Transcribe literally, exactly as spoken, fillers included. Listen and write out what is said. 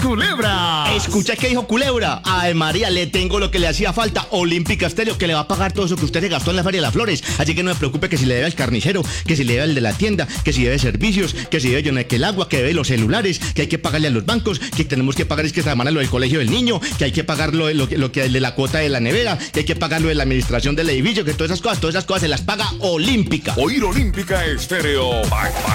Culebra. Escucha que dijo Culebra. Ay, María, le tengo lo que le hacía falta. Olímpica Estéreo, que le va a pagar todo eso que usted se gastó en la Feria de las Flores. Así que no me preocupe que si le debe al carnicero, que si le debe al de la tienda, que si debe servicios, que si debe Yoneque el agua, que debe los celulares, que hay que pagarle a los bancos, que tenemos que pagar es que esta semana lo del colegio del niño, que hay que pagar lo, lo, lo que de la cuota de la nevera, que hay que pagar lo de la administración del edificio, que todas esas cosas, todas esas cosas se las paga Olímpica. Oír Olímpica Estéreo. Bye, bye.